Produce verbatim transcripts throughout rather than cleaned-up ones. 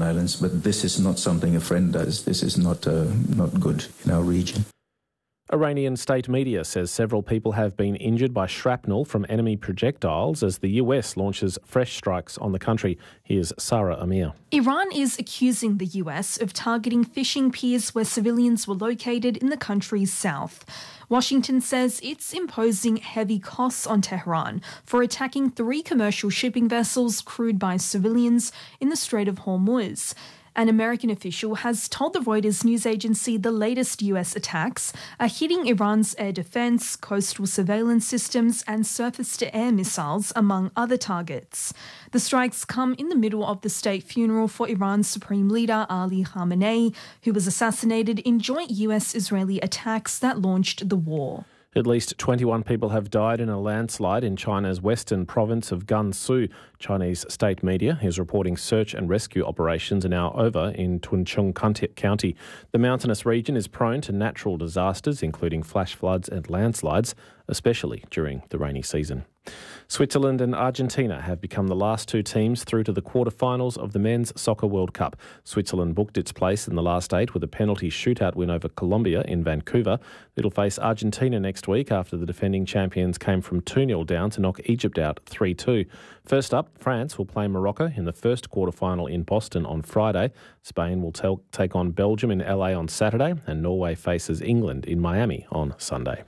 violence, but this is not something a friend does. This is not uh, not good in our region. Iranian state media says several people have been injured by shrapnel from enemy projectiles as the U S launches fresh strikes on the country. Here's Sarah Amir. Iran is accusing the U S of targeting fishing piers where civilians were located in the country's south. Washington says it's imposing heavy costs on Tehran for attacking three commercial shipping vessels crewed by civilians in the Strait of Hormuz. An American official has told the Reuters news agency the latest U S attacks are hitting Iran's air defense, coastal surveillance systems and surface-to-air missiles, among other targets. The strikes come in the middle of the state funeral for Iran's Supreme Leader Ali Khamenei, who was assassinated in joint U S-Israeli attacks that launched the war. At least twenty-one people have died in a landslide in China's western province of Gansu. Chinese state media is reporting search and rescue operations are now over in Chuncheon County. The mountainous region is prone to natural disasters, including flash floods and landslides, especially during the rainy season. Switzerland and Argentina have become the last two teams through to the quarterfinals of the Men's Soccer World Cup. Switzerland booked its place in the last eight with a penalty shootout win over Colombia in Vancouver. It'll face Argentina next week after the defending champions came from two nil down to knock Egypt out three two. First up, France will play Morocco in the first quarterfinal in Boston on Friday. Spain will tel- take on Belgium in L A on Saturday, and Norway faces England in Miami on Sunday.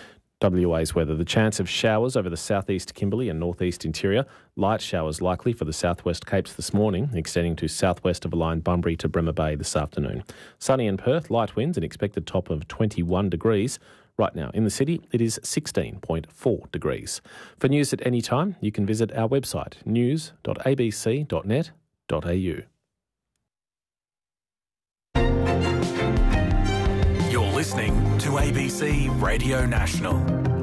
W A's weather. The chance of showers over the southeast Kimberley and northeast interior. Light showers likely for the southwest Capes this morning, extending to southwest of a line Bunbury to Bremer Bay this afternoon. Sunny in Perth, light winds, an expected top of twenty-one degrees. Right now in the city, it is sixteen point four degrees. For news at any time, you can visit our website, news dot a b c dot net dot a u. You're listening to A B C Radio National.